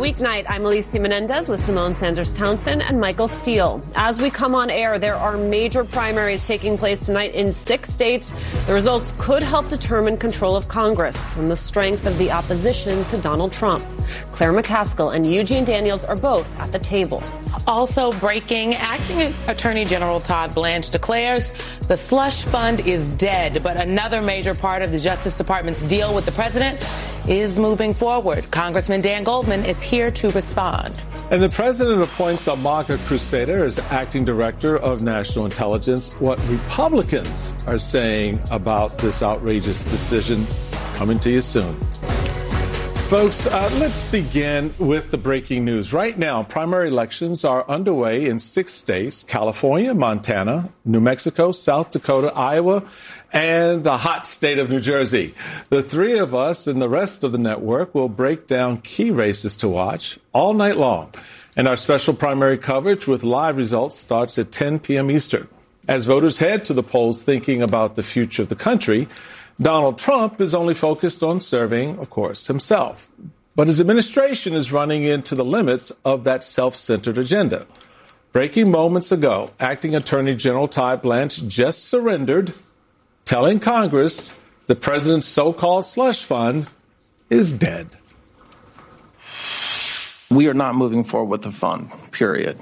weeknight. I'm Alicia Menendez with Simone Sanders-Townsend and Michael Steele. As we come on air, there are major primaries taking place tonight in 6 states. The results could help determine control of Congress and the strength of the opposition to Donald Trump. Claire McCaskill and Eugene Daniels are both at the table. Also breaking, Acting Attorney General Todd Blanche declares the slush fund is dead, but another major part of the Justice Department's deal with the president is moving forward. Congressman Dan Goldman is here to respond. And the president appoints a MAGA crusader as acting director of national intelligence. What Republicans are saying about this outrageous decision, coming to you soon. Folks, let's begin with the breaking news. Right now, primary elections are underway in 6 states: California, Montana, New Mexico, South Dakota, Iowa, and the hot state of New Jersey. The three of us and the rest of the network will break down key races to watch all night long. And our special primary coverage with live results starts at 10 p.m. Eastern. As voters head to the polls thinking about the future of the country, Donald Trump is only focused on serving, of course, himself. But his administration is running into the limits of that self-centered agenda. Breaking moments ago, Acting Attorney General Todd Blanche just surrendered, telling Congress the president's so-called slush fund is dead. We are not moving forward with the fund, period.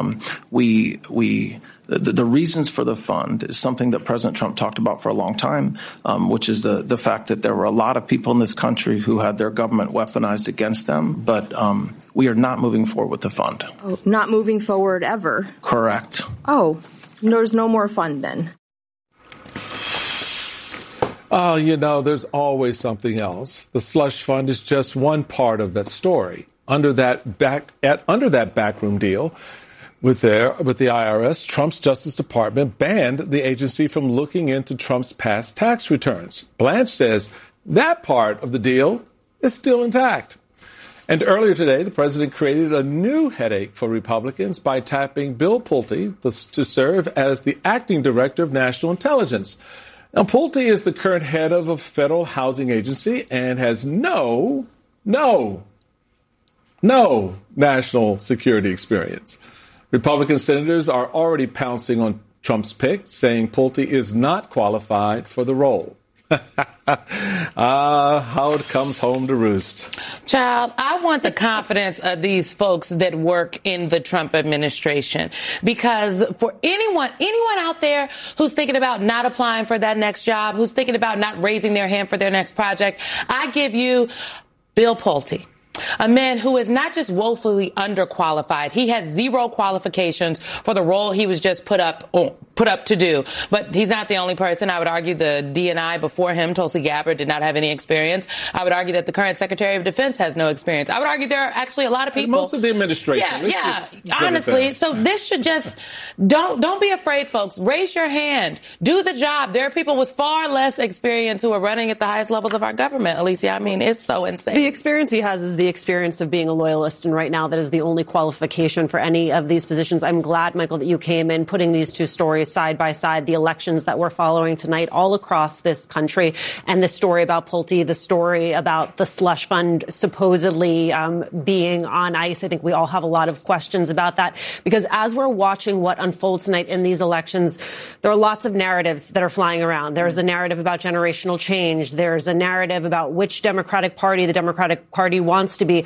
The reasons for the fund is something that President Trump talked about for a long time, which is the fact that there were a lot of people in this country who had their government weaponized against them. But we are not moving forward with the fund. Oh, not moving forward ever? Correct. Oh, there's no more fund then? Oh, there's always something else. The slush fund is just one part of that story. Under that backroom deal with the IRS, Trump's Justice Department banned the agency from looking into Trump's past tax returns. Blanche says that part of the deal is still intact. And earlier today, the president created a new headache for Republicans by tapping Bill Pulte to serve as the acting director of national intelligence. Now, Pulte is the current head of a federal housing agency and has no national security experience. Republican senators are already pouncing on Trump's pick, saying Pulte is not qualified for the role. How it comes home to roost. Child, I want the confidence of these folks that work in the Trump administration, because for anyone out there who's thinking about not applying for that next job, who's thinking about not raising their hand for their next project, I give you Bill Pulte. A man who is not just woefully underqualified. He has zero qualifications for the role he was just put up to do. But he's not the only person. I would argue the DNI before him, Tulsi Gabbard, did not have any experience. I would argue that the current Secretary of Defense has no experience. I would argue there are actually a lot of people. Most of the administration. Yeah, honestly. So this should just, don't be afraid, folks. Raise your hand. Do the job. There are people with far less experience who are running at the highest levels of our government, Alicia. I mean, it's so insane. The experience he has is the experience of being a loyalist, and right now that is the only qualification for any of these positions. I'm glad, Michael, that you came in putting these two stories side by side, the elections that we're following tonight all across this country, and the story about Pulte, the story about the slush fund supposedly being on ice. I think we all have a lot of questions about that, because as we're watching what unfolds tonight in these elections, there are lots of narratives that are flying around. There's a narrative about generational change. There's a narrative about which Democratic Party the Democratic Party wants to be.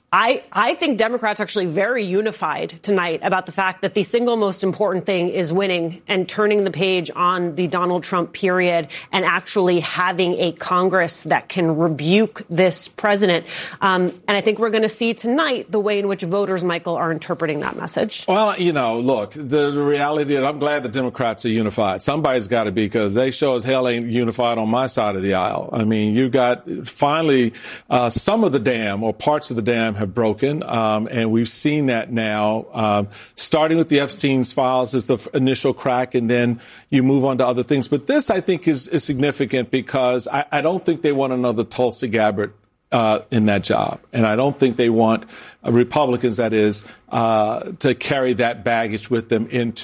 I think Democrats are actually very unified tonight about the fact that the single most important thing is winning and turning the page on the Donald Trump period and actually having a Congress that can rebuke this president. And I think we're going to see tonight the way in which voters, Michael, are interpreting that message. Well, look, the reality is I'm glad the Democrats are unified. Somebody's got to be, because they sure as hell ain't unified on my side of the aisle. I mean, you got finally some of the dam or parts of the dam have broken, and we've seen that now, starting with the Epstein's files as the initial crack, and then you move on to other things. But this, I think, is significant because I don't think they want another Tulsi Gabbard in that job. And I don't think they want Republicans, that is, to carry that baggage with them into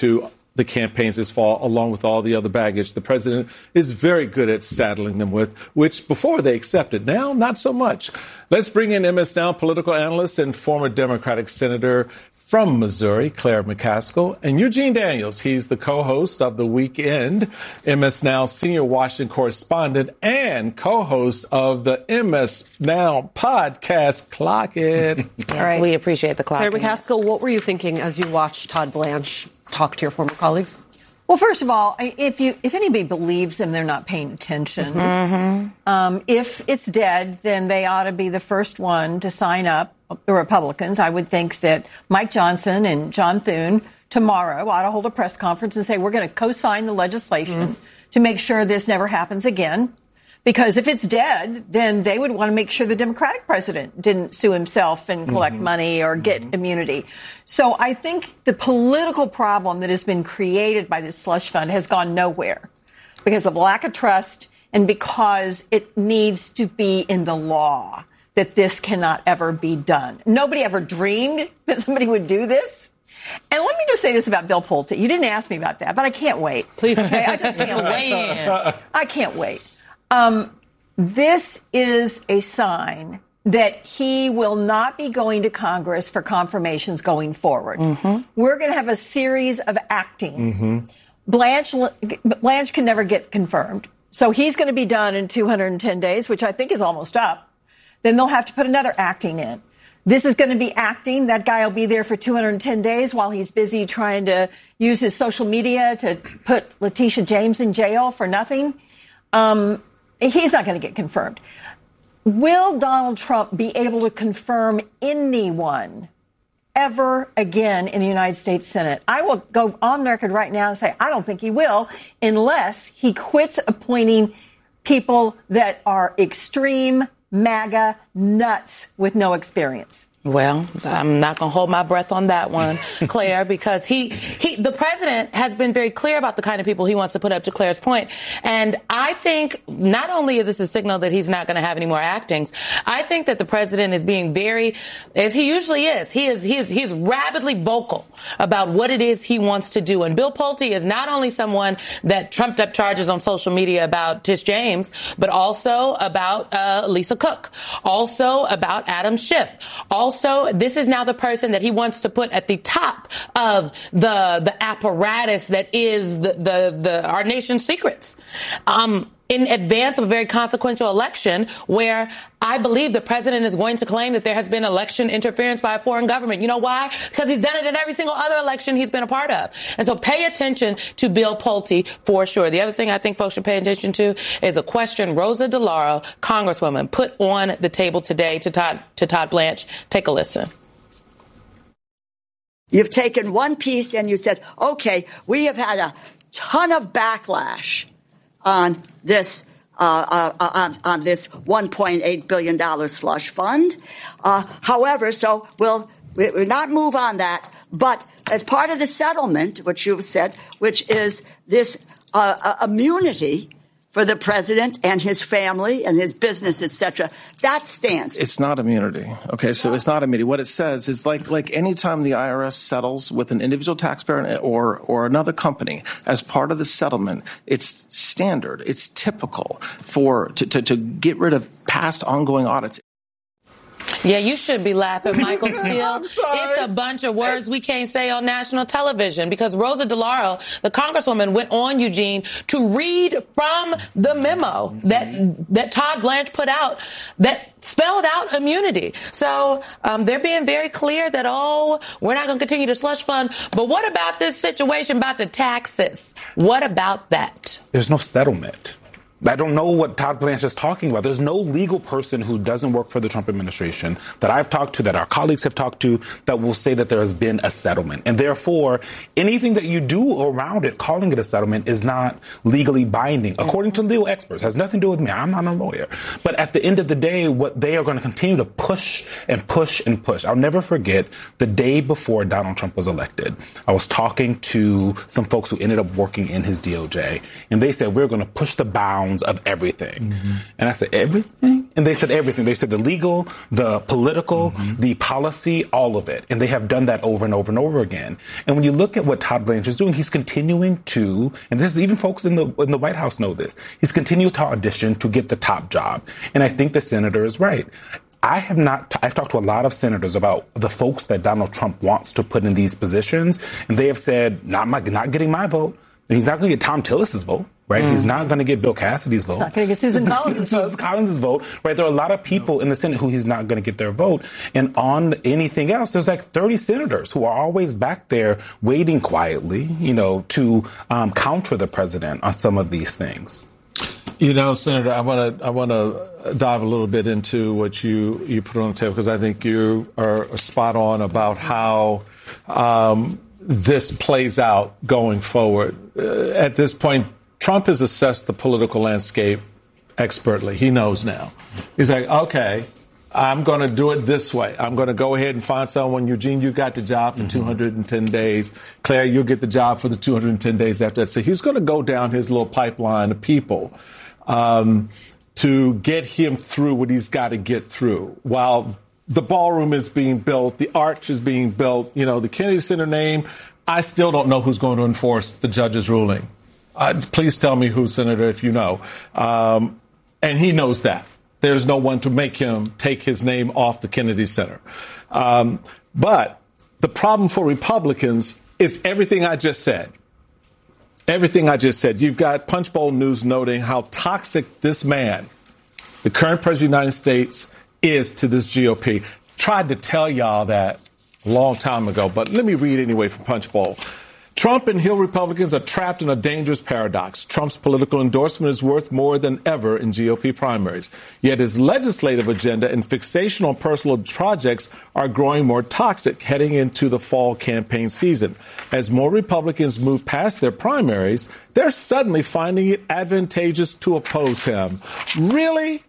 the campaigns this fall, along with all the other baggage the president is very good at saddling them with, which before they accept it. Now, not so much. Let's bring in MS Now political analyst and former Democratic Senator from Missouri, Claire McCaskill, and Eugene Daniels. He's the co-host of The Weekend, MS Now senior Washington correspondent, and co-host of the MS Now podcast. Clock it. Yes, all right. We appreciate the clock. Claire McCaskill, what were you thinking as you watched Todd Blanche talk to your former colleagues? Well, first of all, if anybody believes them, they're not paying attention. Mm-hmm. If it's dead, then they ought to be the first one to sign up. The Republicans, I would think that Mike Johnson and John Thune tomorrow ought to hold a press conference and say we're going to co-sign the legislation to make sure this never happens again. Because if it's dead, then they would want to make sure the Democratic president didn't sue himself and collect money or get immunity. So I think the political problem that has been created by this slush fund has gone nowhere because of lack of trust and because it needs to be in the law that this cannot ever be done. Nobody ever dreamed that somebody would do this. And let me just say this about Bill Pulte. You didn't ask me about that, but I can't wait. Please, I just can't wait. I can't wait. This is a sign that he will not be going to Congress for confirmations going forward. Mm-hmm. We're going to have a series of acting. Mm-hmm. Blanche can never get confirmed. So he's going to be done in 210 days, which I think is almost up. Then they'll have to put another acting in. This is going to be acting. That guy will be there for 210 days while he's busy trying to use his social media to put Letitia James in jail for nothing. He's not going to get confirmed. Will Donald Trump be able to confirm anyone ever again in the United States Senate? I will go on record right now and say I don't think he will unless he quits appointing people that are extreme MAGA nuts with no experience. Well, I'm not going to hold my breath on that one, Claire, because the president has been very clear about the kind of people he wants to put up, to Claire's point. And I think not only is this a signal that he's not going to have any more actings, I think that the president is being very, as he usually is, he is rabidly vocal about what it is he wants to do. And Bill Pulte is not only someone that trumped up charges on social media about Tish James, but also about Lisa Cook, also about Adam Schiff, also, this is now the person that he wants to put at the top of the apparatus that is our nation's secrets. In advance of a very consequential election where I believe the president is going to claim that there has been election interference by a foreign government. You know why? Because he's done it in every single other election he's been a part of. And so pay attention to Bill Pulte for sure. The other thing I think folks should pay attention to is a question Rosa DeLauro, Congresswoman, put on the table today to Todd Blanche. Take a listen. You've taken one piece and you said, okay, we have had a ton of backlash on this on this $1.8 billion slush fund. However, so we'll not move on that. But as part of the settlement, which you've said, which is this immunity for the president and his family and his business, etc., that stands. It's not immunity. Okay, so it's not immunity. What it says is like any time the IRS settles with an individual taxpayer or another company as part of the settlement, it's standard. It's typical to get rid of past ongoing audits. Yeah, you should be laughing, Michael Steele. It's a bunch of words we can't say on national television because Rosa DeLauro, the Congresswoman, went on, Eugene, to read from the memo that Todd Blanche put out that spelled out immunity. So they're being very clear that, we're not going to continue to slush fund. But what about this situation about the taxes? What about that? There's no settlement. I don't know what Todd Blanche is talking about. There's no legal person who doesn't work for the Trump administration that I've talked to, that our colleagues have talked to, that will say that there has been a settlement. And therefore, anything that you do around it, calling it a settlement, is not legally binding, according to legal experts. It has nothing to do with me. I'm not a lawyer. But at the end of the day, what they are going to continue to push and push and push. I'll never forget the day before Donald Trump was elected. I was talking to some folks who ended up working in his DOJ, and they said, we're going to push the bounds bounds of everything. And I said, everything? And they said everything. They said the legal, the political, the policy, all of it. And they have done that over and over and over again. And when you look at what Todd Blanchard is doing, he's continuing to, and this is even folks in the White House know this, he's continuing to audition to get the top job. And I think the senator is right. I've talked to a lot of senators about the folks that Donald Trump wants to put in these positions, and they have said, not getting my vote. And he's not going to get Tom Tillis's vote, right? He's not going to get Bill Cassidy's vote. He's not going to get Susan Collins' vote, right? There are a lot of people in the Senate who he's not going to get their vote. And on anything else, there's like 30 senators who are always back there waiting quietly, to counter the president on some of these things. Senator, I want to dive a little bit into what you put on the table, because I think you are spot on about how this plays out going forward. At this point, Trump has assessed the political landscape expertly. He knows now. He's like, okay, I'm going to do it this way. I'm going to go ahead and find someone. Eugene, you got the job for 210 days. Claire, you'll get the job for the 210 days after that. So he's going to go down his little pipeline of people to get him through what he's got to get through. While the ballroom is being built, the arch is being built, the Kennedy Center name, I still don't know who's going to enforce the judge's ruling. Please tell me who, Senator, if you know. And he knows that. There's no one to make him take his name off the Kennedy Center. But the problem for Republicans is everything I just said. Everything I just said. You've got Punchbowl News noting how toxic this man, the current president of the United States, is to this GOP. Tried to tell y'all that a long time ago, but let me read anyway from Punchbowl. Trump and Hill Republicans are trapped in a dangerous paradox. Trump's political endorsement is worth more than ever in GOP primaries. Yet his legislative agenda and fixation on personal projects are growing more toxic heading into the fall campaign season. As more Republicans move past their primaries, they're suddenly finding it advantageous to oppose him. Really?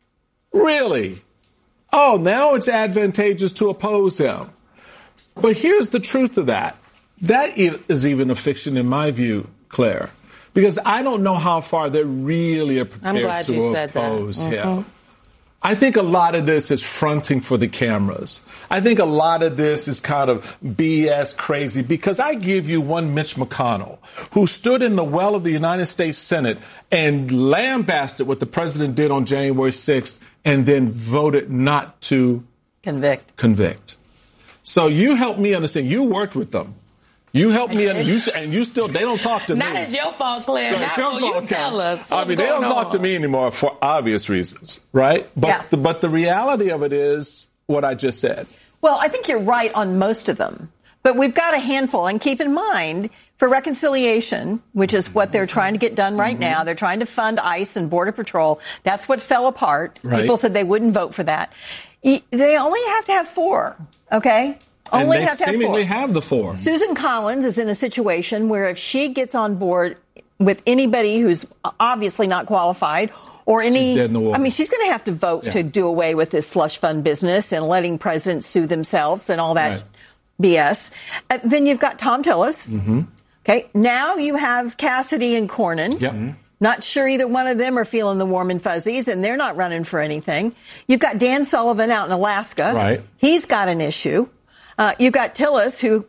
Really? Oh, now it's advantageous to oppose him. But here's the truth of that. That is even a fiction in my view, Claire, because I don't know how far they really are prepared to oppose him. I think a lot of this is fronting for the cameras. I think a lot of this is kind of BS crazy, because I give you one Mitch McConnell who stood in the well of the United States Senate and lambasted what the president did on January 6th and then voted not to convict. So you help me understand. You worked with them. You help me, and you still, they don't talk to me. Not as your fault, Claire. Not your fault. You tell us. I mean, they don't talk to me anymore for obvious reasons, right? But the reality of it is what I just said. Well, I think you're right on most of them. But we've got a handful. And keep in mind, for reconciliation, which is what they're trying to get done right now, they're trying to fund ICE and Border Patrol. That's what fell apart. Right. People said they wouldn't vote for that. They only have to have 4, okay? And they seemingly have the 4. Susan Collins is in a situation where if she gets on board with anybody who's obviously not qualified or any, she's going to have to vote to do away with this slush fund business and letting presidents sue themselves and all that BS. Then you've got Tom Tillis. Okay. Now you have Cassidy and Cornyn. Not sure either one of them are feeling the warm and fuzzies, and they're not running for anything. You've got Dan Sullivan out in Alaska. Right. He's got an issue. You've got Tillis, who,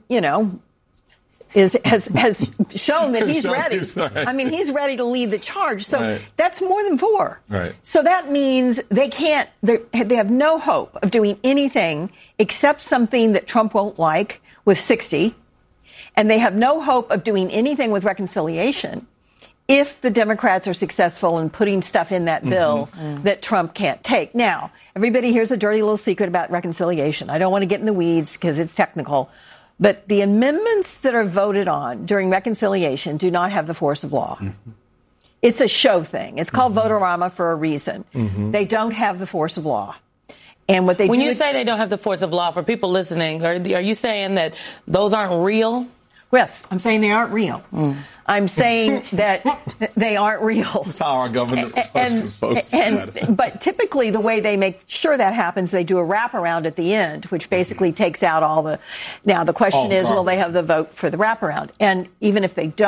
has shown that he's ready. He's ready to lead the charge. So that's more than 4. Right. So that means they have no hope of doing anything except something that Trump won't like with 60. And they have no hope of doing anything with reconciliation if the Democrats are successful in putting stuff in that bill that Trump can't take. Now, everybody, here's a dirty little secret about reconciliation. I don't want to get in the weeds because it's technical. But the amendments that are voted on during reconciliation do not have the force of law. It's a show thing. It's called Votorama for a reason. They don't have the force of law. And what when you say they don't have the force of law, for people listening, are you saying that those aren't real? Yes, I'm saying they aren't real. I'm saying that they aren't real. That's how our government questions folks. But typically the way they make sure that happens, they do a wraparound at the end, which basically takes out all the... Now, the question is, will they have the vote for the wraparound? And even if they don't,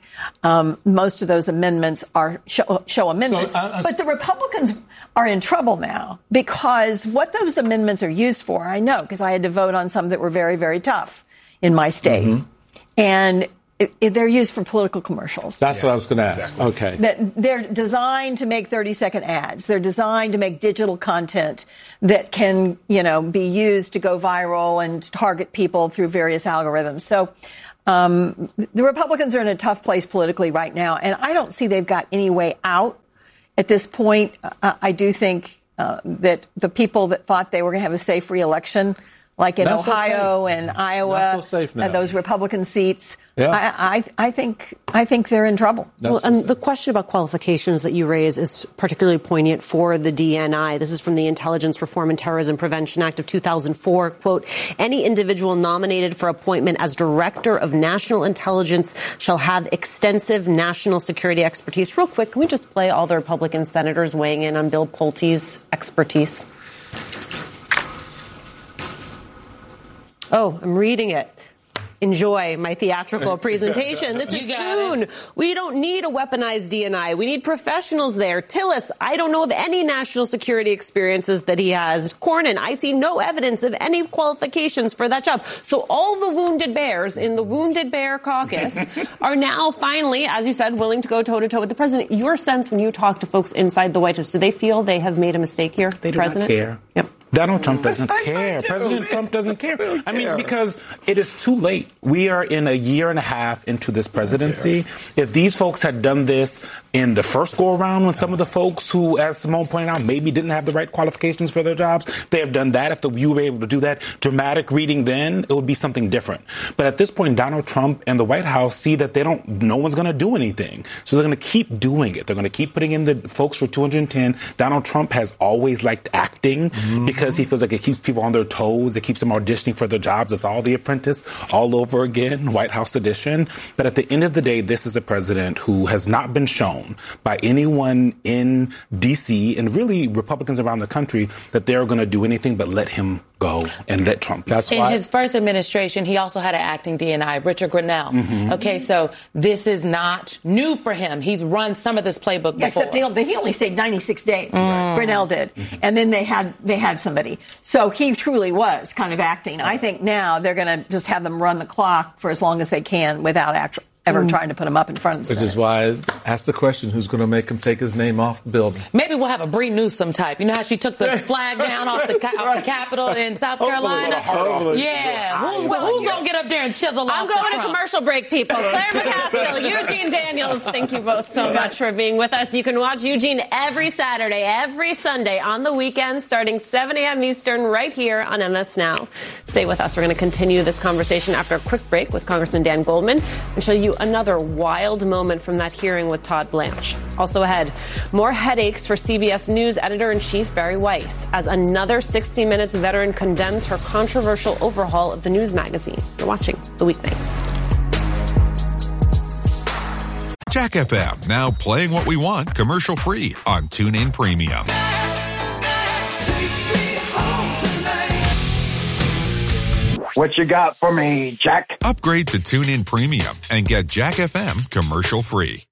Most of those amendments are show amendments. But the Republicans are in trouble now because what those amendments are used for, I know, because I had to vote on some that were very, very tough in my state. Mm-hmm. And they're used for political commercials. That's what I was going to ask. Exactly. Okay. They're designed to make 30-second ads. They're designed to make digital content that can, be used to go viral and target people through various algorithms. So the Republicans are in a tough place politically right now, and I don't see they've got any way out at this point. I do think that the people that thought they were going to have a safe re-election, like in Ohio and Iowa, those Republican seats, I think they're in trouble. Well, and the question about qualifications that you raise is particularly poignant for the DNI. This is from the Intelligence Reform and Terrorism Prevention Act of 2004. Quote, any individual nominated for appointment as Director of National Intelligence shall have extensive national security expertise. Real quick, can we just play all the Republican senators weighing in on Bill Pulte's expertise? Oh, I'm reading it. Enjoy my theatrical presentation. This is Thune. We don't need a weaponized DNI. We need professionals there. Tillis, I don't know of any national security experiences that he has. Cornyn, I see no evidence of any qualifications for that job. So all the wounded bears in the Wounded Bear Caucus are now finally, as you said, willing to go toe-to-toe with the president. Your sense when you talk to folks inside the White House, do they feel they have made a mistake here? They do not care. Yep. Donald Trump doesn't care. President Trump doesn't care. I mean, because it is too late. We are in a year and a half into this presidency. If these folks had done this in the first go-around when some of the folks who, as Simone pointed out, maybe didn't have the right qualifications for their jobs, they have done that. If you were able to do that dramatic reading then, it would be something different. But at this point, Donald Trump and the White House see that no one's going to do anything. So they're going to keep doing it. They're going to keep putting in the folks for 210. Donald Trump has always liked acting because he feels like it keeps people on their toes. It keeps them auditioning for their jobs. It's all The Apprentice all over again, White House edition. But at the end of the day, this is a president who has not been shown by anyone in D.C. and really Republicans around the country that they're going to do anything but let him go and let Trump go. That's why. In his first administration, he also had an acting DNI, Richard Grinnell. Mm-hmm. Okay, so this is not new for him. He's run some of this playbook before. Except he only stayed 96 days. Grinnell did. Mm-hmm. And then they had somebody. So he truly was kind of acting. I think now they're going to just have them run the clock for as long as they can without ever trying to put him up in front of the Senate. Which is why I asked the question, who's going to make him take his name off the building? Maybe we'll have a Bree Newsom type. You know how she took the flag down off the Capitol in South Carolina? Yeah. Who's going to get up there and chisel off I'm going to commercial break, people. Claire McCaskill, Eugene Daniels, thank you both so much for being with us. You can watch Eugene every Saturday, every Sunday, on the weekend, starting 7 a.m. Eastern, right here on MS Now. Stay with us. We're going to continue this conversation after a quick break with Congressman Dan Goldman and show you another wild moment from that hearing with Todd Blanche. Also ahead, more headaches for CBS News editor-in-chief Bari Weiss as another 60 Minutes veteran condemns her controversial overhaul of the news magazine. You're watching The Weeknight. Jack FM, now playing what we want commercial-free on TuneIn Premium. What you got for me, Jack? Upgrade to TuneIn Premium and get Jack FM commercial-free.